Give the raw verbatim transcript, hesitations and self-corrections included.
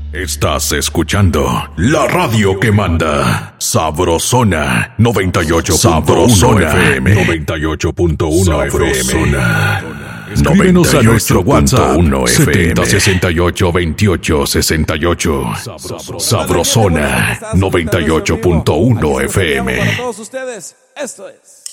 Estás escuchando la radio que manda. Sabrosona noventa y ocho punto uno F M. noventa y ocho punto uno F M. Escríbenos a nuestro WhatsApp setenta sesenta y ocho veintiocho sesenta y ocho. Sabrosona noventa y ocho punto uno F M. Para todos ustedes, esto es